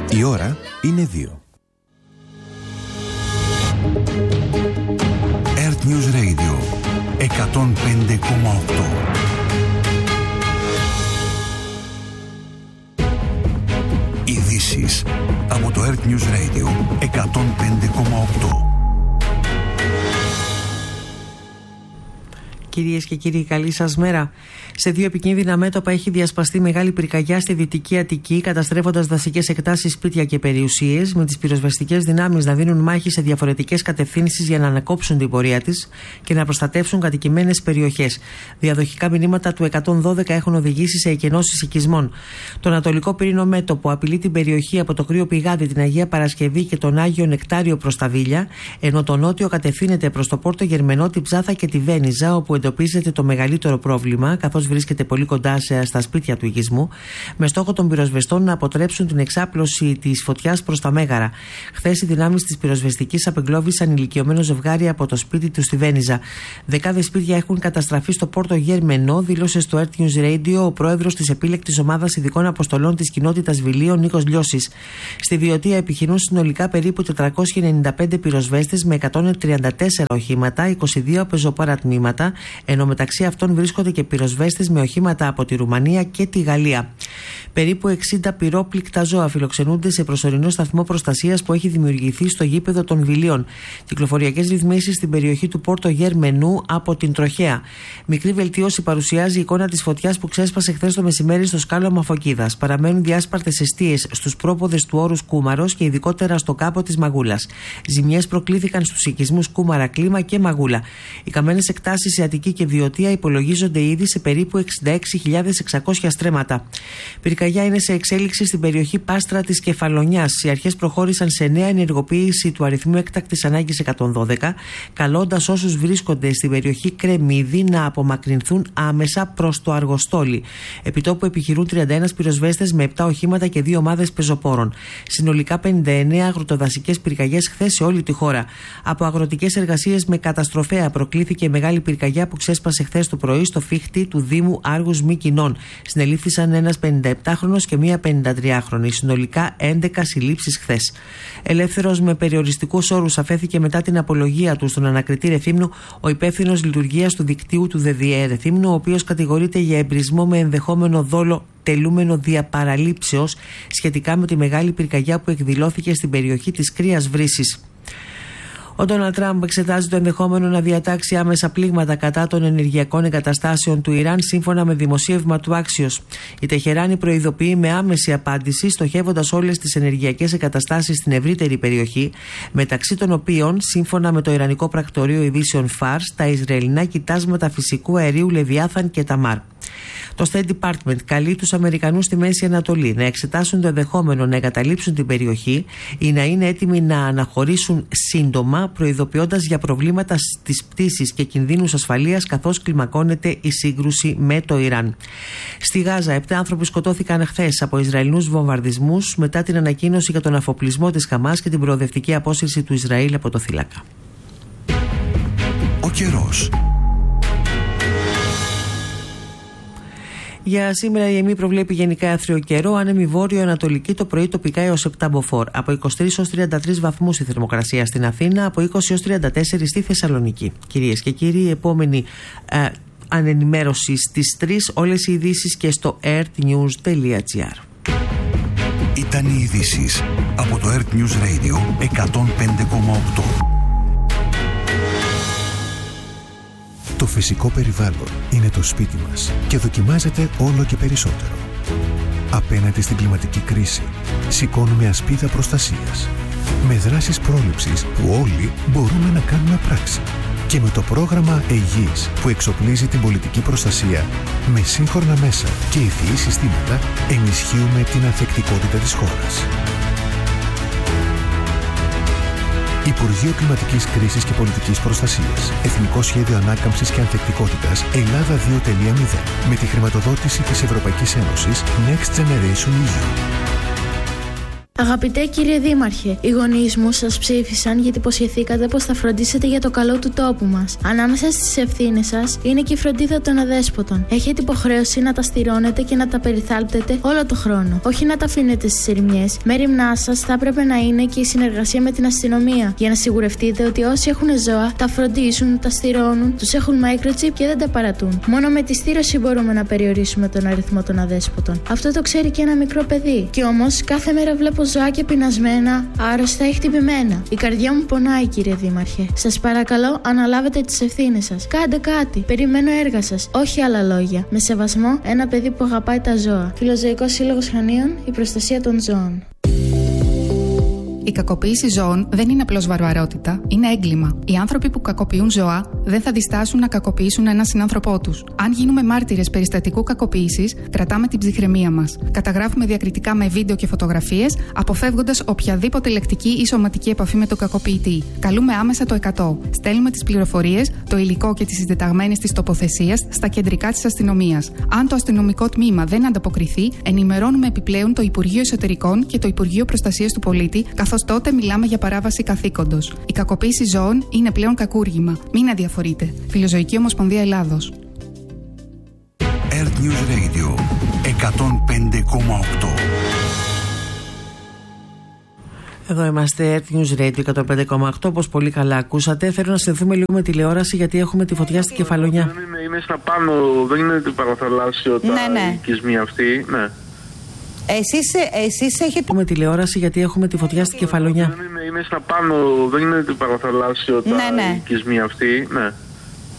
Η ώρα είναι 2. Earth News Radio 105,8. Ειδήσεις από το Earth News Radio 105,8. Κυρίες και κύριοι, καλή σας μέρα. Σε 2 επικίνδυνα μέτωπα έχει διασπαστεί μεγάλη πυρκαγιά στη Δυτική Αττική, καταστρέφοντας δασικές εκτάσεις, σπίτια και περιουσίες, με τις πυροσβεστικές δυνάμεις να δίνουν μάχη σε διαφορετικές κατευθύνσεις για να ανακόψουν την πορεία της και να προστατεύσουν κατοικημένες περιοχές. Διαδοχικά μηνύματα του 112 έχουν οδηγήσει σε εκενώσεις οικισμών. Το ανατολικό πυρήνο μέτωπο απειλεί την περιοχή από το Κρύο Πηγάδι, την Αγία Παρασκευή και τον Άγιο Νεκτάριο προς τα Βίλια, ενώ το νότιο κατευθύνεται προς το Πόρτο Γερμενό, τη Ψάθα και τη Βένιζα, όπου εντοπίζεται το μεγαλύτερο πρόβλημα, καθώς βρίσκεται πολύ κοντά στα σπίτια του οικισμού, με στόχο των πυροσβεστών να αποτρέψουν την εξάπλωση της φωτιάς προς τα Μέγαρα. Χθες οι δυνάμεις της πυροσβεστικής απεγκλώβησαν ηλικιωμένο ζευγάρι από το σπίτι του στη Βένιζα. Δεκάδες σπίτια έχουν καταστραφεί στο Πόρτο Γερμενό, δήλωσε στο Earth News Radio ο πρόεδρος της επίλεκτης ομάδας ειδικών αποστολών της κοινότητας Βιλίων, Νίκος Λιώσης. Στη Βιωτία επιχειρούν συνολικά περίπου 495 πυροσβέστες με 134 οχήματα, 22 πεζοπαρατμήματα, ενώ μεταξύ αυτών βρίσκονται και πυροσβέστες με οχήματα από τη Ρουμανία και τη Γαλλία. Περίπου 60 πυρόπληκτα ζώα φιλοξενούνται σε προσωρινό σταθμό προστασίας που έχει δημιουργηθεί στο γήπεδο των Βιλίων. Κυκλοφοριακές ρυθμίσεις στην περιοχή του Πόρτο Γερμενού από την τροχέα. Μικρή βελτίωση παρουσιάζει η εικόνα της φωτιάς που ξέσπασε χθες το μεσημέρι στο σκάλωμα Φωκίδας. Παραμένουν διάσπαρτες εστίες στους πρόποδες του όρους Κούμαρος και ειδικότερα στο κάπο της Μαγούλας. Ζημιές προκλήθηκαν στους οικισμούς Κούμαρα, Κλίμα και Μαγούλα. Οι καμένες εκτάσεις σε Αττική και Βιωτία υπολογίζονται ήδη σε περίπου 66.600 στρέμματα. Πυρκαγιά είναι σε εξέλιξη στην περιοχή Πάστρα της Κεφαλονιάς. Οι αρχές προχώρησαν σε νέα ενεργοποίηση του αριθμού έκτακτης ανάγκης 112, καλώντας όσους βρίσκονται στην περιοχή Κρεμμύδη να απομακρυνθούν άμεσα προς το Αργοστόλι. Επιτόπου επιχειρούν 31 πυροσβέστες με 7 οχήματα και 2 ομάδες πεζοπόρων. Συνολικά 59 αγροτοδασικές πυρκαγιές χθες σε όλη τη χώρα. Από αγροτικές εργασίες με καταστροφέα προκλήθηκε μεγάλη πυρκαγιά που ξέσπασε χθες το πρωί στο φύχτη του Δήμου Άργους Μυκηνών. Συνελήφθησαν ένας 57χρονος και μία 53χρονη. Συνολικά 11 συλλήψεις χθες. Ελεύθερος με περιοριστικούς όρους αφέθηκε μετά την απολογία του στον ανακριτή Ρεθύμνου ο υπεύθυνος λειτουργίας του δικτύου του ΔΔΕ Ρεθύμνου, ο οποίος κατηγορείται για εμπρισμό με ενδεχόμενο δόλο τελούμενο διαπαραλήψεως σχετικά με τη μεγάλη πυρκαγιά που εκδηλώθηκε στην περιοχή της Κρύας Βρύσης. Ο Ντόναλντ Τραμπ εξετάζει το ενδεχόμενο να διατάξει άμεσα πλήγματα κατά των ενεργειακών εγκαταστάσεων του Ιράν, σύμφωνα με δημοσίευμα του Axios. Η Τεχεράνη προειδοποιεί με άμεση απάντηση, στοχεύοντας όλες τις ενεργειακές εγκαταστάσεις στην ευρύτερη περιοχή, μεταξύ των οποίων, σύμφωνα με το Ιρανικό Πρακτορείο Ειδήσεων Fars, τα Ισραηλινά κοιτάσματα φυσικού αερίου Λεβιάθαν και Ταμάρ. Το State Department καλεί τους Αμερικανούς στη Μέση Ανατολή να εξετάσουν το ενδεχόμενο να εγκαταλείψουν την περιοχή ή να είναι έτοιμοι να αναχωρήσουν σύντομα, προειδοποιώντας για προβλήματα στις πτήσεις και κινδύνους ασφαλείας καθώς κλιμακώνεται η σύγκρουση με το Ιράν. Στη Γάζα, 7 άνθρωποι σκοτώθηκαν χθες από Ισραηλινούς βομβαρδισμούς μετά την ανακοίνωση για τον αφοπλισμό της Χαμάς και την προοδευτική απόσυρση του Ισραήλ από το θύλακα. Ο καιρός. Για σήμερα η ΕΜΗ προβλέπει γενικά άθριο καιρό, άνεμη βόρειο-ανατολική, το πρωί τοπικά έως 7 μποφόρ. Από 23 έως 33 βαθμούς η θερμοκρασία στην Αθήνα, από 20 έως 34 στη Θεσσαλονίκη. Κυρίες και κύριοι, η επόμενη ανενημέρωση στις 3, όλες οι ειδήσεις και στο earthnews.gr. Ήταν οι ειδήσεις από το Earth News Radio 105,8. Το φυσικό περιβάλλον είναι το σπίτι μας και δοκιμάζεται όλο και περισσότερο. Απέναντι στην κλιματική κρίση, σηκώνουμε ασπίδα προστασίας. Με δράσεις πρόληψης που όλοι μπορούμε να κάνουμε πράξη. Και με το πρόγραμμα ΕΓΙΣ που εξοπλίζει την πολιτική προστασία με σύγχρονα μέσα και ευθυή συστήματα, ενισχύουμε την ανθεκτικότητα της χώρας. Υπουργείο Κλιματικής Κρίσης και Πολιτικής Προστασίας. Εθνικό Σχέδιο Ανάκαμψης και Ανθεκτικότητας Ελλάδα 2.0. Με τη χρηματοδότηση της Ευρωπαϊκής Ένωσης Next Generation EU. Αγαπητέ κύριε Δήμαρχε, οι γονείς μου σας ψήφισαν γιατί υποσχεθήκατε πως θα φροντίσετε για το καλό του τόπου μας. Ανάμεσα στις ευθύνες σας είναι και η φροντίδα των αδέσποτων. Έχετε υποχρέωση να τα στηρώνετε και να τα περιθάλπτετε όλο το χρόνο. Όχι να τα αφήνετε στις ερημιές. Μέριμνά σας θα έπρεπε να είναι και η συνεργασία με την αστυνομία. Για να σιγουρευτείτε ότι όσοι έχουν ζώα τα φροντίζουν, τα στηρώνουν, τους έχουν microchip και δεν τα παρατούν. Μόνο με τη στήρωση μπορούμε να περιορίσουμε τον αριθμό των αδέσποτων. Αυτό το ξέρει και ένα μικρό παιδί. Κι όμως κάθε μέρα βλέπω ζωάκια πεινασμένα, άρρωστα ή χτυπημένα. Η καρδιά μου πονάει, κύριε Δήμαρχε. Σας παρακαλώ, αναλάβετε τις ευθύνες σας. Κάντε κάτι. Περιμένω έργα σας. Όχι άλλα λόγια. Με σεβασμό, ένα παιδί που αγαπάει τα ζώα. Φιλοζωικός Σύλλογος Χανίων, η προστασία των ζώων. Η κακοποίηση ζώων δεν είναι απλώς βαρβαρότητα, είναι έγκλημα. Οι άνθρωποι που κακοποιούν ζώα δεν θα διστάσουν να κακοποιήσουν έναν συνάνθρωπό τους. Αν γίνουμε μάρτυρες περιστατικού κακοποίησης, κρατάμε την ψυχραιμία μας. Καταγράφουμε διακριτικά με βίντεο και φωτογραφίες, αποφεύγοντας οποιαδήποτε λεκτική ή σωματική επαφή με τον κακοποιητή. Καλούμε άμεσα το 100. Στέλνουμε τις πληροφορίες, το υλικό και τις συντεταγμένες της τοποθεσίας στα κεντρικά της αστυνομίας. Αν το αστυνομικό τμήμα δεν ανταποκριθεί, ενημερώνουμε επιπλέον το Υπουργείο Εσωτερικών και το Υπουργείο Προστασίας του Πολίτη, καθώς τότε μιλάμε για παράβαση καθήκοντος. Η κακοποίηση ζώων είναι πλέον κακούργημα. Μην αδιαφορείτε. Φιλοζωική Ομοσπονδία Ελλάδος. Earth News Radio 105,8. Εδώ είμαστε, Earth News Radio 105,8. Όπως πολύ καλά ακούσατε, θέλω να συνδεθούμε λίγο με τηλεόραση γιατί έχουμε τη φωτιά στην Κεφαλονιά. Είναι στα πάνω, δεν είναι το παραθαλάσσιο, τα οικισμοί αυτοί, ναι. Εσείς έχετε... Με τηλεόραση γιατί έχουμε τη φωτιά στην Κεφαλονιά. Είναι στα πάνω, δεν είναι το παραθαλάσσιο, τα οικισμοί αυτοί, ναι.